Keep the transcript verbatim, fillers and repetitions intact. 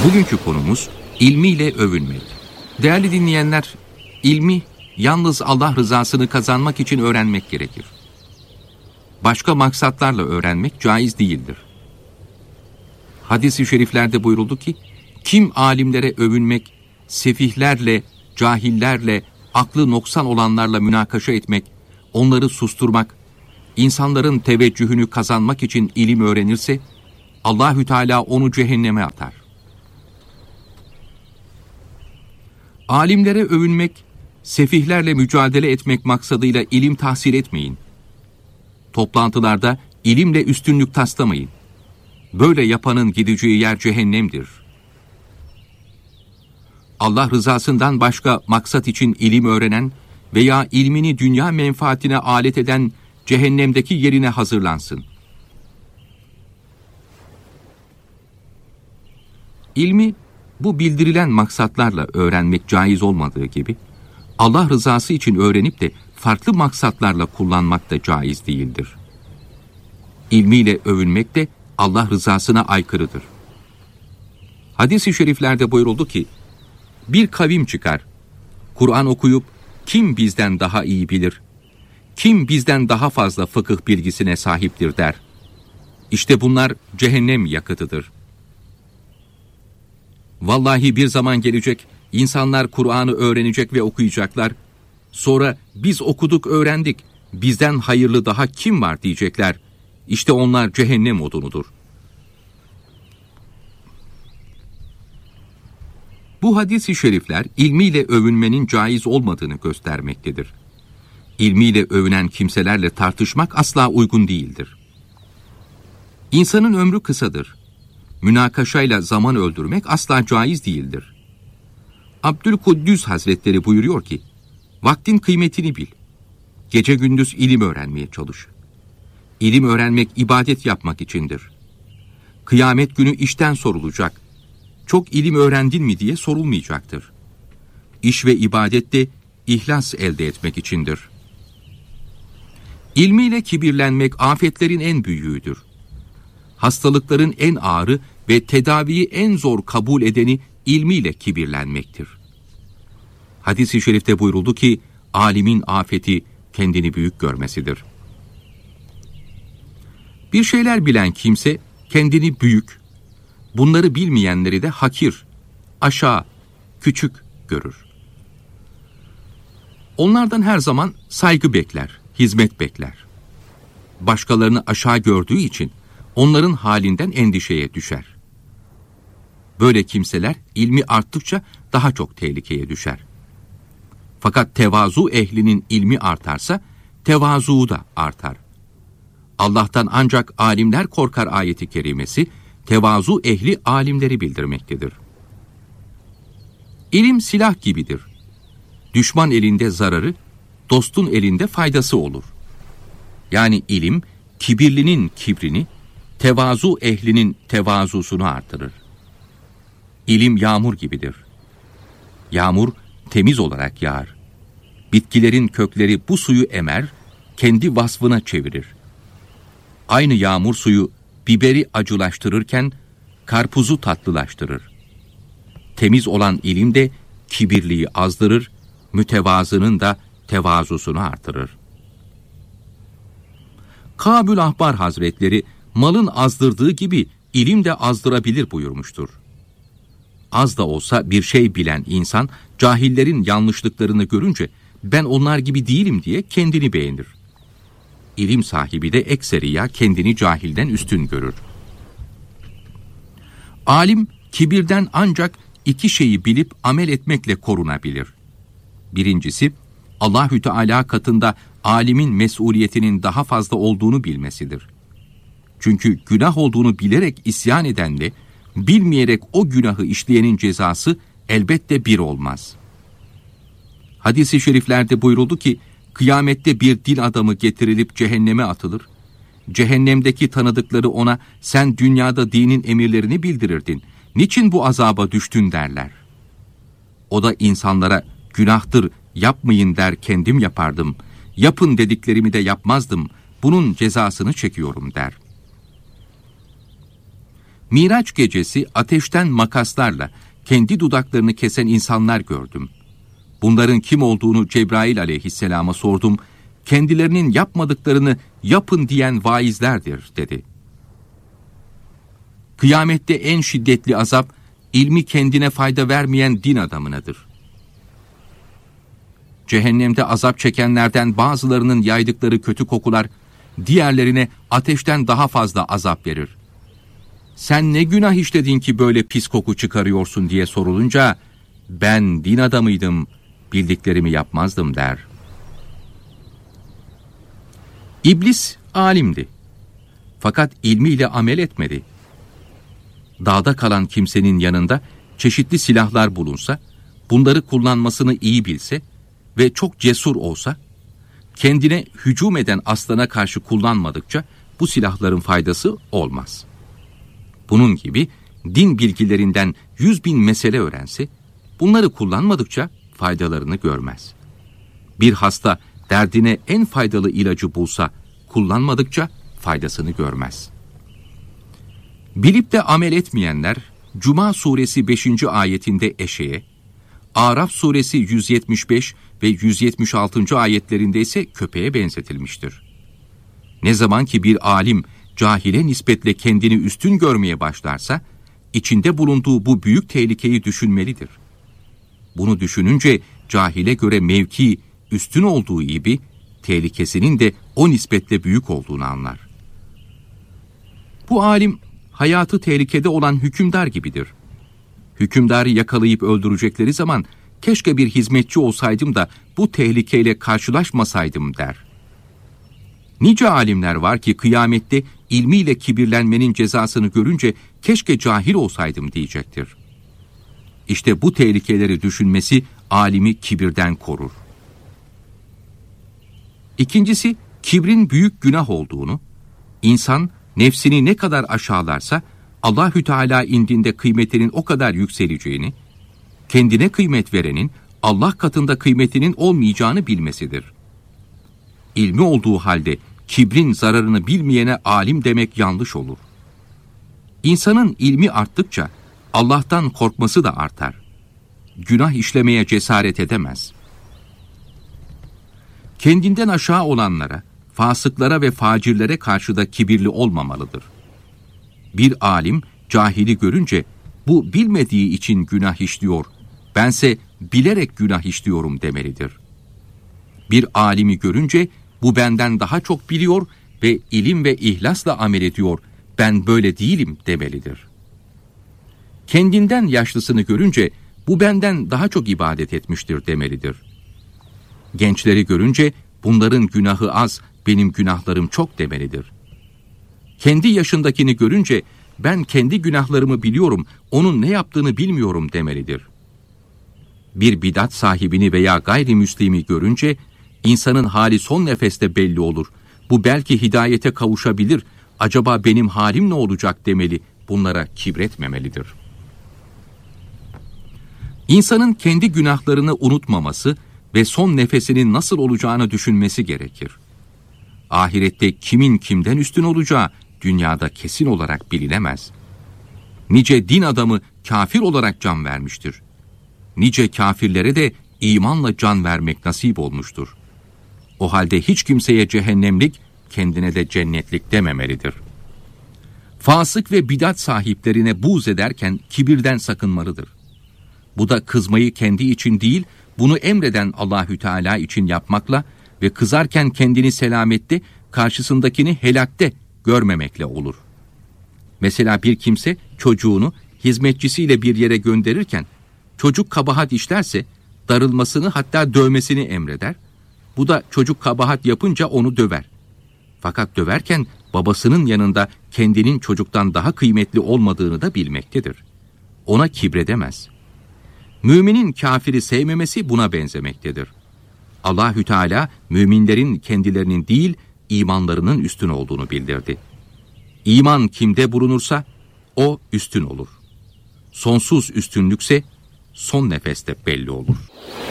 Bugünkü konumuz ilmiyle övünmek. Değerli dinleyenler, ilmi yalnız Allah rızasını kazanmak için öğrenmek gerekir. Başka maksatlarla öğrenmek caiz değildir. Hadis-i şeriflerde buyuruldu ki, kim alimlere övünmek, sefihlerle, cahillerle, aklı noksan olanlarla münakaşa etmek, onları susturmak, insanların teveccühünü kazanmak için ilim öğrenirse, Allahü Teala onu cehenneme atar. Alimlere övünmek, sefihlerle mücadele etmek maksadıyla ilim tahsil etmeyin. Toplantılarda ilimle üstünlük taslamayın. Böyle yapanın gideceği yer cehennemdir. Allah rızasından başka maksat için ilim öğrenen veya ilmini dünya menfaatine alet eden cehennemdeki yerine hazırlansın. İlmi bu bildirilen maksatlarla öğrenmek caiz olmadığı gibi, Allah rızası için öğrenip de farklı maksatlarla kullanmak da caiz değildir. İlmiyle övünmek de Allah rızasına aykırıdır. Hadis-i şeriflerde buyuruldu ki, bir kavim çıkar, Kur'an okuyup, kim bizden daha iyi bilir, kim bizden daha fazla fıkıh bilgisine sahiptir der. İşte bunlar cehennem yakıtıdır. Vallahi bir zaman gelecek, insanlar Kur'an'ı öğrenecek ve okuyacaklar. Sonra biz okuduk, öğrendik, bizden hayırlı daha kim var diyecekler. İşte onlar cehennem odunudur. Bu hadis-i şerifler ilmiyle övünmenin caiz olmadığını göstermektedir. İlmiyle övünen kimselerle tartışmak asla uygun değildir. İnsanın ömrü kısadır. Münakaşayla zaman öldürmek asla caiz değildir. Abdülkuddüs Hazretleri buyuruyor ki, vaktin kıymetini bil. Gece gündüz ilim öğrenmeye çalış. İlim öğrenmek ibadet yapmak içindir. Kıyamet günü işten sorulacak. Çok ilim öğrendin mi diye sorulmayacaktır. İş ve ibadet de ihlas elde etmek içindir. İlmiyle kibirlenmek afetlerin en büyüğüdür. Hastalıkların en ağırı ve tedaviyi en zor kabul edeni ilmiyle kibirlenmektir. Hadis-i şerifte buyuruldu ki, alimin afeti kendini büyük görmesidir. Bir şeyler bilen kimse kendini büyük, bunları bilmeyenleri de hakir, aşağı, küçük görür. Onlardan her zaman saygı bekler, hizmet bekler. Başkalarını aşağı gördüğü için onların halinden endişeye düşer. Böyle kimseler ilmi arttıkça daha çok tehlikeye düşer. Fakat tevazu ehlinin ilmi artarsa tevazu da artar. Allah'tan ancak alimler korkar ayeti kerimesi, tevazu ehli alimleri bildirmektedir. İlim silah gibidir. Düşman elinde zararı, dostun elinde faydası olur. Yani ilim, kibirlinin kibrini, tevazu ehlinin tevazusunu artırır. İlim yağmur gibidir. Yağmur temiz olarak yağar. Bitkilerin kökleri bu suyu emer, kendi vasfına çevirir. Aynı yağmur suyu biberi acılaştırırken karpuzu tatlılaştırır. Temiz olan ilim de kibirliği azdırır, mütevazının da tevazusunu artırır. Kâbül Ahbar Hazretleri, malın azdırdığı gibi ilim de azdırabilir buyurmuştur. Az da olsa bir şey bilen insan, cahillerin yanlışlıklarını görünce, ben onlar gibi değilim diye kendini beğenir. İlim sahibi de ekseriya kendini cahilden üstün görür. Alim, kibirden ancak iki şeyi bilip amel etmekle korunabilir. Birincisi, Allahü Teala katında alimin mesuliyetinin daha fazla olduğunu bilmesidir. Çünkü günah olduğunu bilerek isyan edenle, bilmeyerek o günahı işleyenin cezası elbette bir olmaz. Hadis-i şeriflerde buyuruldu ki, kıyamette bir din adamı getirilip cehenneme atılır. Cehennemdeki tanıdıkları ona, sen dünyada dinin emirlerini bildirirdin, niçin bu azaba düştün derler. O da insanlara, günahtır, yapmayın der, kendim yapardım. Yapın dediklerimi de yapmazdım, bunun cezasını çekiyorum der. Miraç gecesi ateşten makaslarla kendi dudaklarını kesen insanlar gördüm. Bunların kim olduğunu Cebrail aleyhisselama sordum. Kendilerinin yapmadıklarını yapın diyen vaizlerdir dedi. Kıyamette en şiddetli azap, ilmi kendine fayda vermeyen din adamınadır. Cehennemde azap çekenlerden bazılarının yaydıkları kötü kokular, diğerlerine ateşten daha fazla azap verir. Sen ne günah işledin ki böyle pis koku çıkarıyorsun diye sorulunca, ben din adamıydım, bildiklerimi yapmazdım der. İblis alimdi. Fakat ilmiyle amel etmedi. Dağda kalan kimsenin yanında çeşitli silahlar bulunsa, bunları kullanmasını iyi bilse ve çok cesur olsa, kendine hücum eden aslana karşı kullanmadıkça bu silahların faydası olmaz. Bunun gibi din bilgilerinden yüz bin mesele öğrense, bunları kullanmadıkça faydalarını görmez. Bir hasta derdine en faydalı ilacı bulsa, kullanmadıkça faydasını görmez. Bilip de amel etmeyenler, Cuma suresi beşinci ayetinde eşeğe, Araf suresi yüz yetmiş beş ve yüz yetmiş altıncı ayetlerinde ise köpeğe benzetilmiştir. Ne zaman ki bir alim cahile nispetle kendini üstün görmeye başlarsa, içinde bulunduğu bu büyük tehlikeyi düşünmelidir. Bunu düşününce cahile göre mevki üstün olduğu gibi, tehlikesinin de o nispetle büyük olduğunu anlar. Bu alim, hayatı tehlikede olan hükümdar gibidir. Hükümdarı yakalayıp öldürecekleri zaman, keşke bir hizmetçi olsaydım da bu tehlikeyle karşılaşmasaydım der. Nice alimler var ki kıyamette ilmiyle kibirlenmenin cezasını görünce keşke cahil olsaydım diyecektir. İşte bu tehlikeleri düşünmesi alimi kibirden korur. İkincisi, kibrin büyük günah olduğunu, insan nefsini ne kadar aşağılarsa Allahü Teala indinde kıymetinin o kadar yükseleceğini, kendine kıymet verenin Allah katında kıymetinin olmayacağını bilmesidir. İlmi olduğu halde kibrin zararını bilmeyene alim demek yanlış olur. İnsanın ilmi arttıkça Allah'tan korkması da artar. Günah işlemeye cesaret edemez. Kendinden aşağı olanlara, fasıklara ve facirlere karşı da kibirli olmamalıdır. Bir alim cahili görünce, bu bilmediği için günah işliyor, bense bilerek günah işliyorum demelidir. Bir alimi görünce, bu benden daha çok biliyor ve ilim ve ihlasla amel ediyor, ben böyle değilim demelidir. Kendinden yaşlısını görünce, bu benden daha çok ibadet etmiştir demelidir. Gençleri görünce, bunların günahı az, benim günahlarım çok demelidir. Kendi yaşındakini görünce, ben kendi günahlarımı biliyorum, onun ne yaptığını bilmiyorum demelidir. Bir bidat sahibini veya gayrimüslimi görünce, insanın hali son nefeste belli olur. Bu belki hidayete kavuşabilir, acaba benim halim ne olacak demeli, bunlara kibretmemelidir. İnsanın kendi günahlarını unutmaması ve son nefesinin nasıl olacağını düşünmesi gerekir. Ahirette kimin kimden üstün olacağı dünyada kesin olarak bilinemez. Nice din adamı kafir olarak can vermiştir. Nice kafirlere de imanla can vermek nasip olmuştur. O halde hiç kimseye cehennemlik, kendine de cennetlik dememelidir. Fasık ve bidat sahiplerine buğz ederken kibirden sakınmalıdır. Bu da kızmayı kendi için değil, bunu emreden Allahü Teala için yapmakla ve kızarken kendini selamette, karşısındakini helakte görmemekle olur. Mesela bir kimse çocuğunu hizmetçisiyle bir yere gönderirken, çocuk kabahat işlerse darılmasını hatta dövmesini emreder. Bu da çocuk kabahat yapınca onu döver. Fakat döverken babasının yanında kendinin çocuktan daha kıymetli olmadığını da bilmektedir. Ona kibredemez. Müminin kafiri sevmemesi buna benzemektedir. Allahü Teala müminlerin kendilerinin değil, imanlarının üstün olduğunu bildirdi. İman kimde bulunursa o üstün olur. Sonsuz üstünlükse son nefeste belli olur.